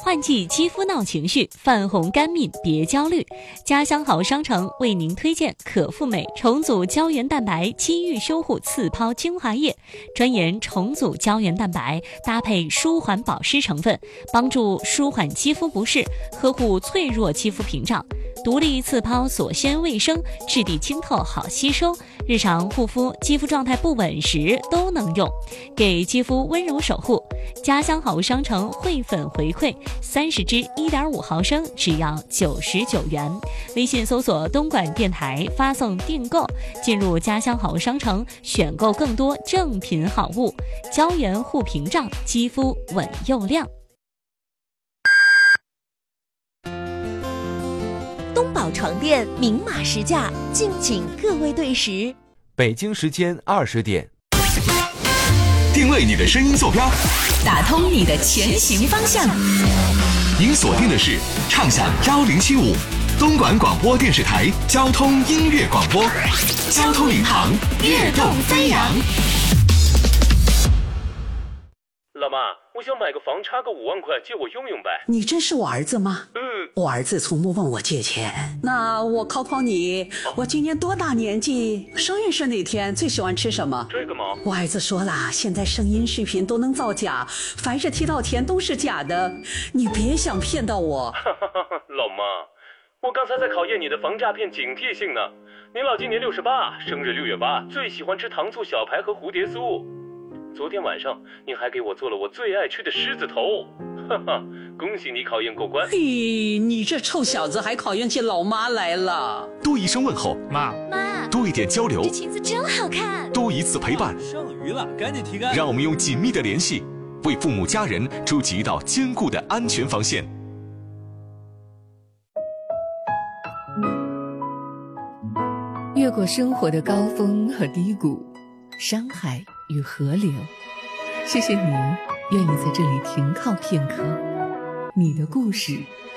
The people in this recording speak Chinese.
换季肌肤闹情绪，泛红干敏别焦虑。家乡好商城为您推荐可复美重组胶原蛋白肌愈修护次抛精华液，专研重组胶原蛋白，搭配舒缓保湿成分，帮助舒缓肌肤不适，呵护脆弱肌肤屏障。独立次抛锁鲜卫生，质地清透好吸收，日常护肤肌肤状态不稳时都能用，给肌肤温柔守护。家乡好商城汇粉回馈30支1.5毫升只要99元，微信搜索东莞电台发送订购，进入家乡好商城选购更多正品好物，胶原护屏障，肌肤稳又亮。 东宝床垫明码实价，敬请各位对时。 北京时间20点， 定位你的声音坐标， 打通你的前行方向。 您锁定的是畅享1075东莞广播电视台交通音乐广播，交通领航，跃动飞扬。 老妈，我想买个房，差个5万块，借我用用呗。 你真是我儿子吗？我儿子从不问我借钱。那我考考你，我今年多大年纪？生日是哪天？最喜欢吃什么？ 这个吗？ 我儿子说了，现在声音视频都能造假，凡是提到钱都是假的，你别想骗到我。 老妈，我刚才在考验你的防诈骗警惕性呢。您老今年68，生日6月8，最喜欢吃糖醋小排和蝴蝶酥。昨天晚上您还给我做了我最爱吃的狮子头，哈哈，恭喜你考验过关。 嘿，你这臭小子还考验起老妈来了。 多一声问候， 妈， 多一点交流， 这裙子真好看， 多一次陪伴， 剩余了，赶紧提干。 让我们用紧密的联系，为父母家人筑起一道坚固的安全防线。 越过生活的高峰和低谷，山海与河流，谢谢你愿意在这里停靠片刻。你的故事